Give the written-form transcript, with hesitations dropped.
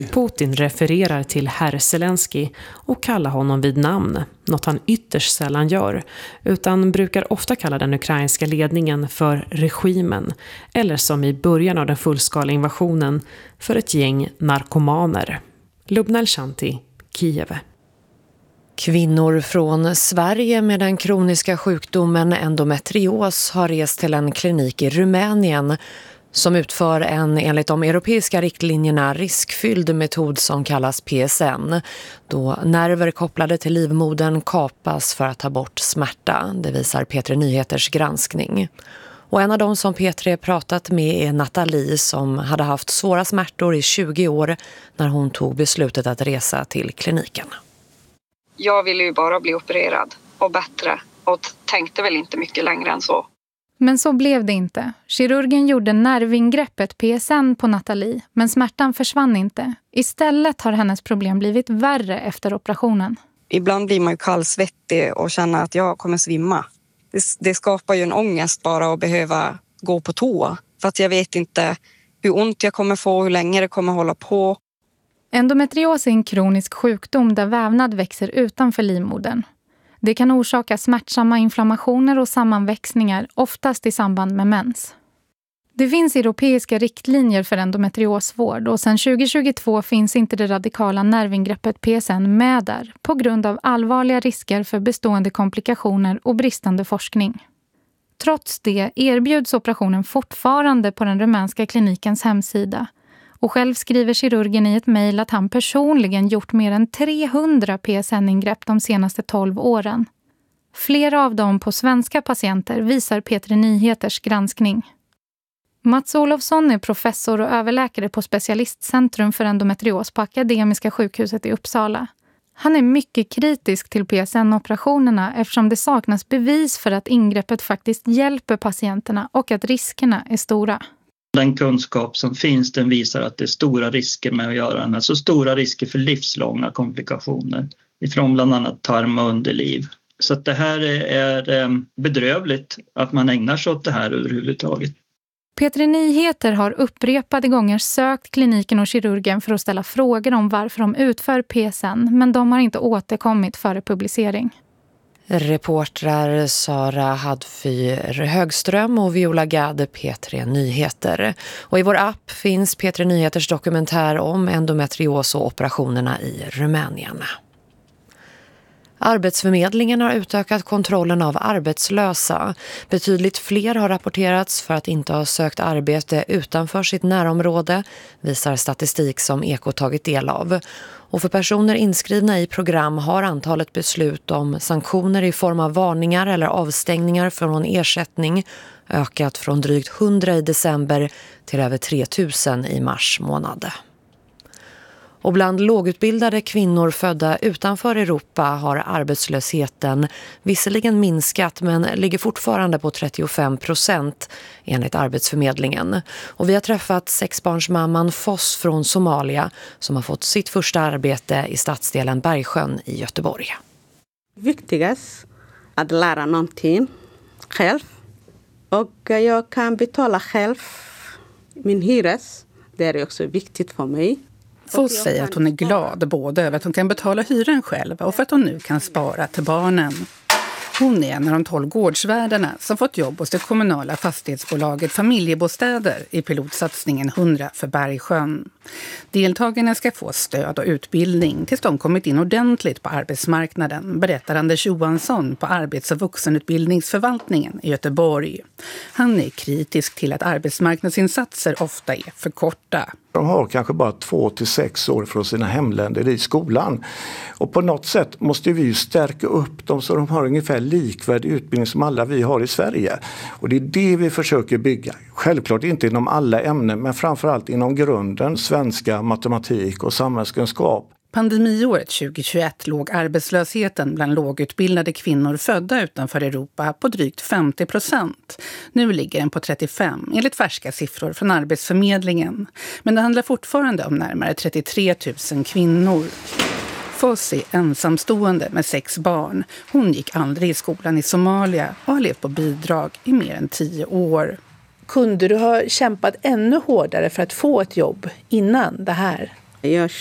Putin refererar till herr Zelensky och kallar honom vid namn, något han ytterst sällan gör, utan brukar ofta kalla den ukrainska ledningen för regimen, eller som i början av den fullskaliga invasionen, för ett gäng narkomaner. Lubna Elshanti, Kiev. Kvinnor från Sverige med den kroniska sjukdomen endometrios har rest till en klinik i Rumänien som utför en enligt de europeiska riktlinjerna riskfylld metod som kallas PSN, då nerver kopplade till livmodern kapas för att ta bort smärta. Det visar P3 Nyheters granskning. Och en av de som P3 pratat med är Nathalie som hade haft svåra smärtor i 20 år när hon tog beslutet att resa till kliniken. Jag ville ju bara bli opererad och bättre och tänkte väl inte mycket längre än så. Men så blev det inte. Kirurgen gjorde nervingreppet PSN på Nathalie, men smärtan försvann inte. Istället har hennes problem blivit värre efter operationen. Ibland blir man ju kallsvettig och känner att jag kommer svimma. Det skapar ju en ångest bara att behöva gå på tå. För att jag vet inte hur ont jag kommer få, hur länge det kommer hålla på. Endometrios är en kronisk sjukdom där vävnad växer utanför livmodern. Det kan orsaka smärtsamma inflammationer och sammanväxningar, oftast i samband med mens. Det finns europeiska riktlinjer för endometriosvård och sedan 2022 finns inte det radikala nervingreppet PSN med där på grund av allvarliga risker för bestående komplikationer och bristande forskning. Trots det erbjuds operationen fortfarande på den rumänska klinikens hemsida. Och själv skriver kirurgen i ett mejl att han personligen gjort mer än 300 PSN-ingrepp de senaste 12 åren. Flera av dem på svenska patienter visar P3 Nyheters granskning. Mats Olofsson är professor och överläkare på Specialistcentrum för endometrios på Akademiska sjukhuset i Uppsala. Han är mycket kritisk till PSN-operationerna eftersom det saknas bevis för att ingreppet faktiskt hjälper patienterna och att riskerna är stora. Den kunskap som finns, den visar att det är stora risker med att göra den. Alltså stora risker för livslånga komplikationer ifrån bland annat tarm och underliv. Så att det här är bedrövligt att man ägnar sig åt det här överhuvudtaget. P3 Nyheter har upprepade gånger sökt kliniken och kirurgen för att ställa frågor om varför de utför PSN, men de har inte återkommit före publicering. Reportrar Sara Hadfyr Högström och Viola Gade, P3 Nyheter. Och i vår app finns P3 Nyheters dokumentär om endometrios och operationerna i Rumänien. Arbetsförmedlingen har utökat kontrollen av arbetslösa. Betydligt fler har rapporterats för att inte ha sökt arbete utanför sitt närområde, visar statistik som Eko tagit del av. Och för personer inskrivna i program har antalet beslut om sanktioner i form av varningar eller avstängningar från ersättning ökat från drygt 100 i december till över 3000 i mars månad. Och bland lågutbildade kvinnor födda utanför Europa har arbetslösheten visserligen minskat men ligger fortfarande på 35% enligt Arbetsförmedlingen. Och vi har träffat sexbarnsmamman Foss från Somalia som har fått sitt första arbete i stadsdelen Bergsjön i Göteborg. Viktigast att lära någonting själv och jag kan betala själv min hyres. Det är också viktigt för mig. Foss säger att hon är glad både över att hon kan betala hyran själv och för att hon nu kan spara till barnen. Hon är en av de 12 gårdsvärdarna som fått jobb hos det kommunala fastighetsbolaget Familjebostäder i pilotsatsningen 100 för Bergsjön. Deltagarna ska få stöd och utbildning tills de kommit in ordentligt på arbetsmarknaden, berättar Anders Johansson på Arbets- och vuxenutbildningsförvaltningen i Göteborg. Han är kritisk till att arbetsmarknadsinsatser ofta är för korta. De har kanske bara 2 till 6 år från sina hemländer i skolan. Och på något sätt måste vi ju stärka upp dem så de har ungefär likvärdig utbildning som alla vi har i Sverige. Och det är det vi försöker bygga. Självklart inte inom alla ämnen men framförallt inom grunden, svenska, matematik och samhällskunskap. Pandemiåret 2021 låg arbetslösheten bland lågutbildade kvinnor födda utanför Europa på drygt 50%. Nu ligger den på 35% enligt färska siffror från Arbetsförmedlingen. Men det handlar fortfarande om närmare 33 000 kvinnor. Foss är ensamstående med 6 barn. Hon gick aldrig i skolan i Somalia och har levt på bidrag i mer än 10 år. Kunde du ha kämpat ännu hårdare för att få ett jobb innan det här? Jag